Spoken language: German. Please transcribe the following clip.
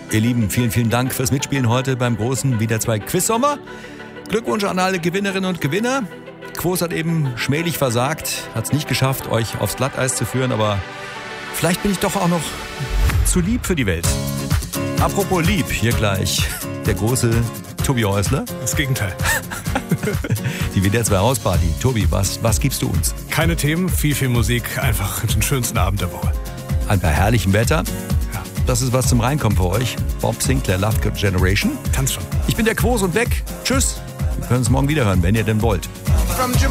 Ihr Lieben, vielen, vielen Dank fürs Mitspielen heute beim großen WDR 2 Quiz-Sommer. Glückwunsch an alle Gewinnerinnen und Gewinner. Quos hat eben schmählich versagt, hat es nicht geschafft, euch aufs Glatteis zu führen, aber vielleicht bin ich doch auch noch zu lieb für die Welt. Apropos lieb, hier gleich der große Tobi Häusler. Das Gegenteil. Die WDR 2 Hausparty. Tobi, was gibst du uns? Keine Themen, viel Musik, einfach den schönsten Abend der Woche. Bei herrlichem Wetter. Ja. Das ist was zum Reinkommen für euch. Bob Sinclair, Love Generation. Kannst schon. Ich bin der Quos und weg. Tschüss. Wir können uns morgen wieder hören, wenn ihr denn wollt.